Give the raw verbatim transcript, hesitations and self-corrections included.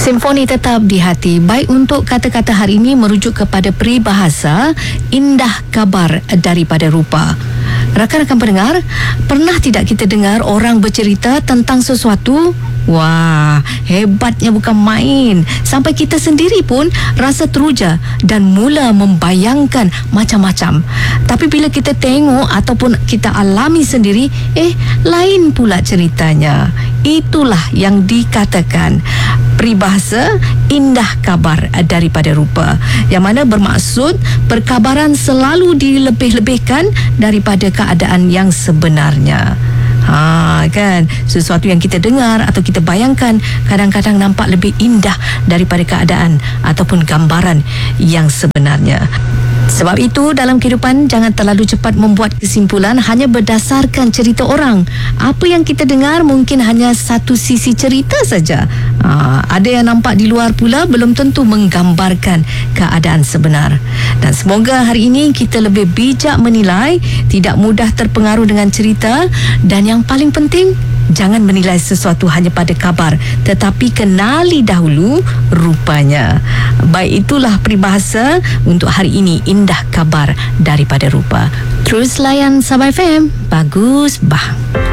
Simfoni tetap di hati. Baik, untuk kata-kata hari ini merujuk kepada peribahasa indah kabar daripada rupa. Rakan-rakan pendengar, pernah tidak kita dengar orang bercerita tentang sesuatu? Wah, hebatnya bukan main. Sampai kita sendiri pun rasa teruja dan mula membayangkan macam-macam. Tapi bila kita tengok ataupun kita alami sendiri, eh, lain pula ceritanya. Itulah yang dikatakan peribahasa indah kabar daripada rupa, yang mana bermaksud perkabaran selalu dilebih-lebihkan daripada keadaan yang sebenarnya. Ha, kan, sesuatu yang kita dengar atau kita bayangkan kadang-kadang nampak lebih indah daripada keadaan ataupun gambaran yang sebenarnya. Sebab itu dalam kehidupan jangan terlalu cepat membuat kesimpulan hanya berdasarkan cerita orang. Apa yang kita dengar mungkin hanya satu sisi cerita saja. Ha, ada yang nampak di luar pula belum tentu menggambarkan keadaan sebenar. Dan semoga hari ini kita lebih bijak menilai, tidak mudah terpengaruh dengan cerita, dan yang paling penting, jangan menilai sesuatu hanya pada kabar, tetapi kenali dahulu rupanya. Baik, itulah peribahasa untuk hari ini, indah kabar daripada rupa. Terus layan Sabah F M. Bagus bah.